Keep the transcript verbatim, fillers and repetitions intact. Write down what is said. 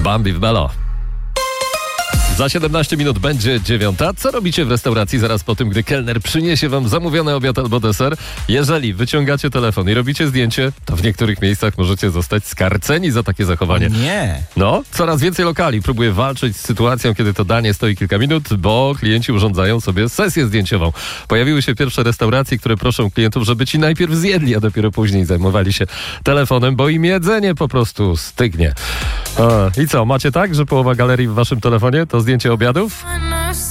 Bambi w Melo. Za siedemnaście minut będzie dziewiąta. Co robicie w restauracji zaraz po tym, gdy kelner przyniesie wam zamówiony obiad albo deser? Jeżeli wyciągacie telefon i robicie zdjęcie, to w niektórych miejscach możecie zostać skarceni za takie zachowanie. Nie. No, coraz więcej lokali próbuje walczyć z sytuacją, kiedy to danie stoi kilka minut, bo klienci urządzają sobie sesję zdjęciową. Pojawiły się pierwsze restauracje, które proszą klientów, żeby ci najpierw zjedli, a dopiero później zajmowali się telefonem, bo im jedzenie po prostu stygnie. A, I co, macie tak, że połowa galerii w waszym telefonie to zdjęcie obiadów?